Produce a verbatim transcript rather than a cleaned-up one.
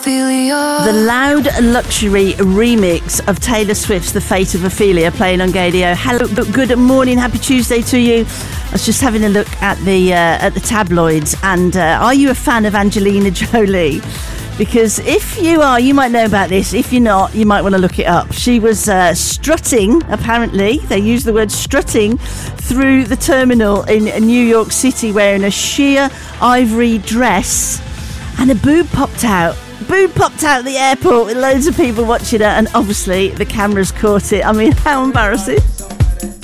Ophelia. The loud luxury remix of Taylor Swift's The Fate of Ophelia playing on Gaydio. Hello, good morning, happy Tuesday to you. I was just having a look at the uh, at the tabloids, and uh, are you a fan of Angelina Jolie? Because if you are, you might know about this. If you're not, you might want to look it up. She was uh, strutting, apparently, they use the word strutting, through the terminal in New York City wearing a sheer ivory dress, and a boob popped out. Boob popped out at the airport with loads of people watching her, and obviously the cameras caught it. I mean, how embarrassing.